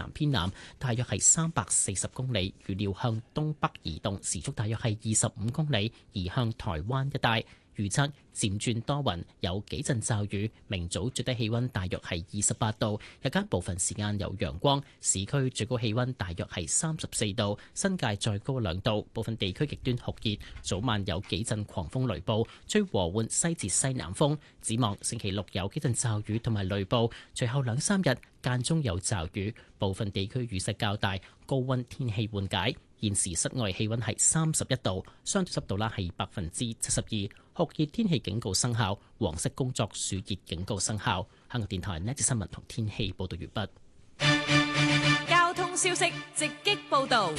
南偏南，大約係340公里，預料向東北移動，時速大約係25公里，移向台灣一帶。預測漸轉多雲，有幾陣驟雨。明早最低氣溫大約係28度，日間部分時間有陽光。市區最高氣溫大約係34度，新界再高2度。部分地區極端酷熱，早晚有幾陣狂風雷暴，吹和緩西至西南風。展望星期六有幾陣驟雨同埋雷暴，隨後2-3日間中有驟雨，部分地區雨勢較大，高溫天氣緩解。現時室外氣溫係31度，相對濕度啦係72%，酷熱天氣警告生效，黃色工作暑熱警告生效。香港電台呢節新聞同天氣報道完畢。 交通消息直擊報道。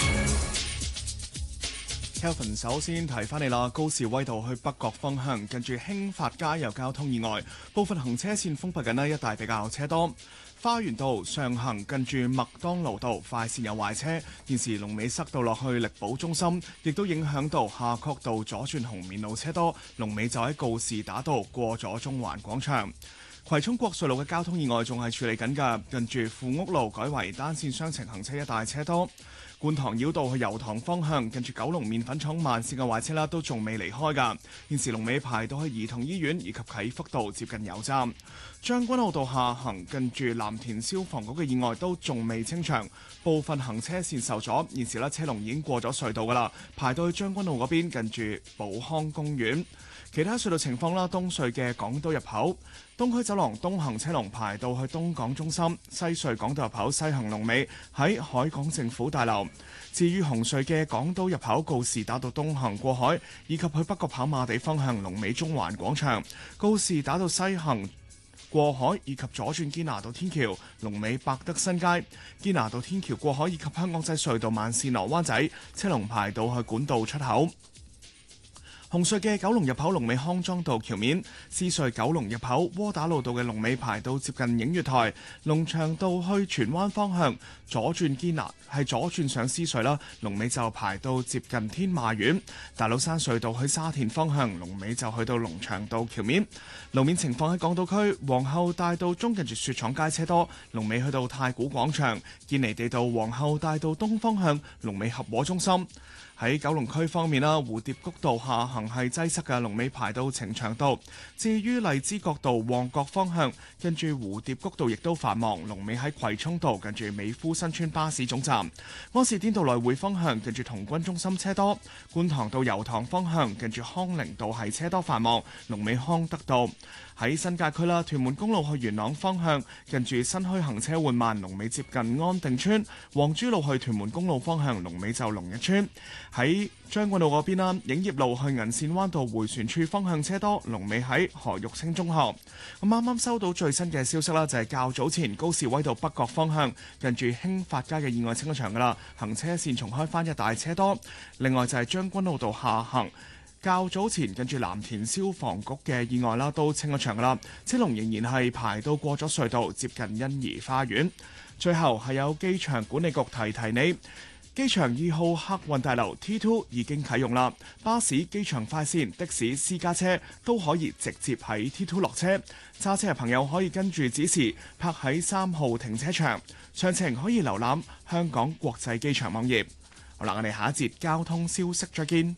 Kelvin 首先提翻你啦，高士威道去北角方向，近住興發街有交通意外，部分行車線封閉緊呢，一帶比較車多。花園道上行近住麥當勞道快線有壞車，現時龍尾塞到落去力寶中心，亦都影響到夏慤道左轉紅棉路車多，龍尾就喺告士打道過咗中環廣場。葵涌國稅路嘅交通意外仲係處理緊㗎，近住富屋路改為單線雙程行車一帶車多。觀塘繞道去油塘方向，近住九龍麵粉廠慢線嘅壞車啦，都仲未離開㗎。現時龍尾排到去兒童醫院以及啟福道接近油站。將軍澳道下行近住藍田消防局嘅意外都仲未清場，部分行車線受阻。現時咧車龍已經過咗隧道㗎啦，排到去將軍澳嗰邊近住寶康公園。其他隧道情況啦，東隧嘅港島入口、東區走廊東行車龍排到去東港中心；西隧港島入口西行龍尾喺海港政府大樓。至於紅隧嘅港島入口告士打道東行過海，以及去北角跑馬地方向龍尾中環廣場；告士打道西行過海以及左轉堅拿道天橋龍尾百德新街；堅拿道天橋過海以及香港仔隧道慢線落灣仔車龍排到去管道出口。紅隧嘅九龍入口龍尾康莊道橋面，獅隧九龍入口窩打老道嘅龍尾排到接近映月台，龍翔道去荃灣方向左轉堅拿係左轉上獅隧啦，龍尾就排到接近天馬苑。大老山隧道去沙田方向龍尾就去到龍翔道橋面。路面情況喺港島區皇后大道中近住雪廠街車多，龍尾去到太古廣場。堅尼地道皇后大道東方向龍尾合和中心。喺九龍區方面啦，蝴蝶谷道下行係擠塞嘅，龍尾排到呈祥道。至於荔枝角道旺角方向，跟住蝴蝶谷道亦都繁忙，龍尾喺葵涌道近住美孚新村巴士總站。柯士甸道來回方向，近住童軍中心車多。觀塘道油塘方向，近住康寧道係車多繁忙，龍尾康德道。喺新界區啦，屯門公路去元朗方向，近住新墟行車緩慢，龍尾接近安定村；黃珠路去屯門公路方向，龍尾就龍日村。喺將軍澳嗰邊啦，影業路去銀線灣道迴旋處方向車多，龍尾喺何玉清中學。咁啱啱收到最新嘅消息啦，就係較早前高士威道北角方向，近住興發街嘅意外清咗場噶啦，行車線重開返一大車多。另外就係將軍澳道下行。較早前近住藍田消防局嘅意外啦，都清咗場噶啦，車龍仍然係排到過咗隧道，接近欣怡花園。最後係有機場管理局提提你，機場2號客運大樓 T2 已經啟用啦，巴士、機場快線、的士、私家車都可以直接喺 T2 落車。揸車嘅朋友可以跟住指示泊喺3號停車場，詳情可以瀏覽香港國際機場網頁。好啦，我哋下一節交通消息再見。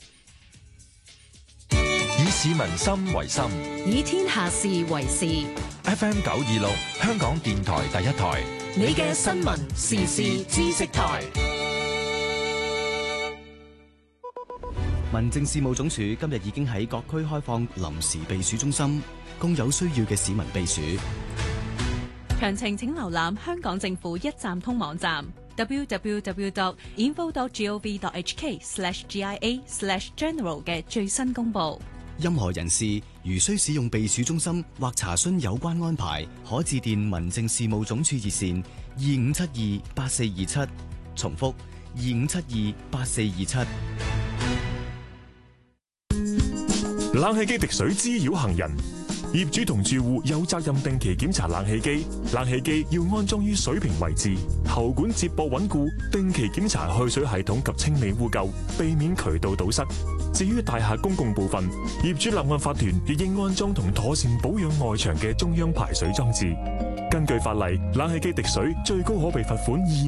以市民心為心， 以天下事為事。 FM 926，香港電台第一台， 你嘅新聞時事知識台。 民政事務總署今日已經喺各區開放臨時避暑中心，供有需要嘅市民避暑。 詳情請瀏覽香港政府一站通網站 www.info.gov.hk/GIA/general 嘅最新公佈。 任何人士如需使用避暑中心或查詢有關安排，可致電民政事務總署熱線25728427，重複25728427。 冷氣機滴水滋擾行人，業主同住戶有責任定期檢查冷氣機。冷氣機要安裝於水平位置，喉管接駁穩固，定期檢查去水系統及清理污垢，避免渠道堵塞。至於大廈公共部分，業主立案法團亦應安裝同妥善保養外牆嘅中央排水裝置。根據法例，冷氣機滴水最高可被罰款